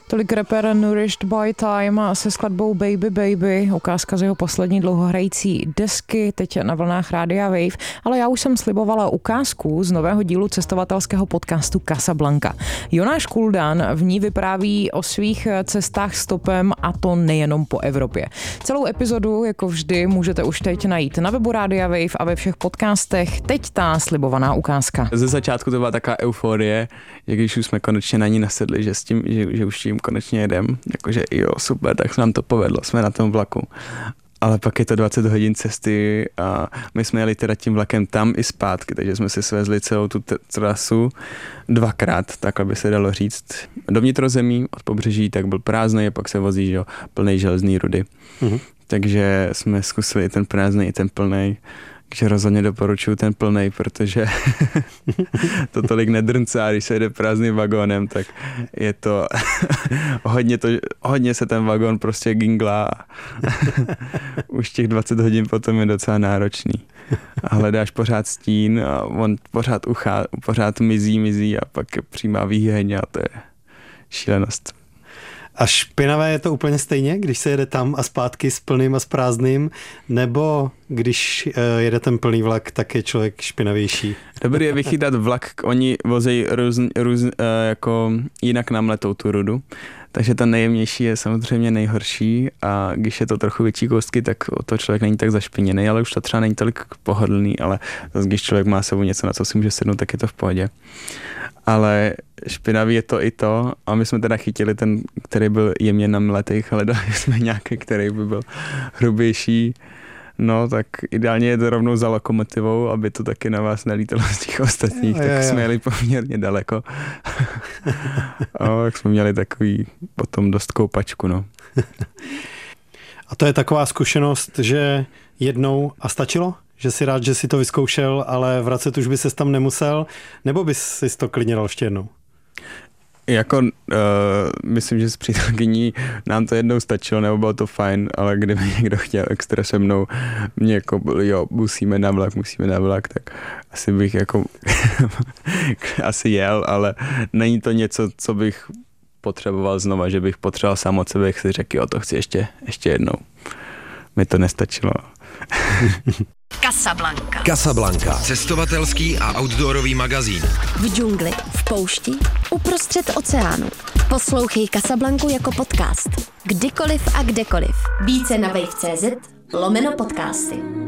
Tolik rapper Nourished by Time se skladbou Baby Baby, ukázka z jeho poslední dlouhohrající desky, teď na vlnách Rádia Wave, ale já už jsem slibovala ukázku z nového dílu cestovatelského podcastu Casablanca. Jonáš Kuldán v ní vypráví o svých cestách stopem a to nejenom po Evropě. Celou epizodu, jako vždy, můžete už teď najít na webu Rádia Wave a ve všech podcastech. Teď ta slibovaná ukázka. Ze začátku to byla taková euforie, že když už jsme konečně na ní nasedli, že už tím konečně jedem, jakože jo, super, tak se nám to povedlo, jsme na tom vlaku. Ale pak je to 20 hodin cesty a my jsme jeli teda tím vlakem tam i zpátky, takže jsme si svezli celou tu trasu dvakrát, tak aby se dalo říct. Do vnitrozemí od pobřeží tak byl prázdnej a pak se vozí, že jo, plnej železný rudy. Takže jsme zkusili i ten prázdnej, i ten plnej. Takže rozhodně doporučuji ten plnej, protože to tolik nedrncá, když se jede prázdným vagónem, tak je to hodně se ten vagón prostě ginglá. Už těch 20 hodin potom je docela náročný. A hledáš pořád stín a on pořád mizí a pak je přímá výheň a to je šílenost. A špinavé je to úplně stejně, když se jede tam a zpátky s plným a s prázdným, nebo když jede ten plný vlak, tak je člověk špinavější? Dobrý je vychytat vlak, oni vozejí jako jinak namletou tu rudu, takže ta nejjemnější je samozřejmě nejhorší a když je to trochu větší koustky, tak to člověk není tak zašpiněný, ale už to třeba není tolik pohodlný, ale zase, když člověk má sebou něco, na co si může sednout, tak je to v pohodě. Ale špinavý je to i to a my jsme teda chytili ten, který byl jemně namletý, ale dali jsme nějaký, který by byl hrubější. No tak ideálně je to rovnou za lokomotivou, aby to taky na vás nelítalo z těch ostatních, tak jsme jeli poměrně daleko. A tak jsme měli takový potom dost koupačku, no. A to je taková zkušenost, že jednou a stačilo? Že jsi rád, že jsi to vyzkoušel, ale vracet už by ses tam nemusel, nebo bys si to klidně dal ještě jednou? Myslím, že s přítelkyní nám to jednou stačilo, nebo bylo to fajn, ale kdyby někdo chtěl extra se mnou, mě jako jo, musíme na vlak, tak asi bych jako asi jel, ale není to něco, co bych potřeboval znova, že bych potřeboval sám od sebe, jak si řekl, jo, to chci ještě jednou. Mi to nestačilo. Casablanca. Cestovatelský a outdoorový magazín. V džungli, v poušti, uprostřed oceánu. Poslouchej Casablancu jako podcast. Kdykoliv a kdekoliv. Více na wave.cz/podcasty.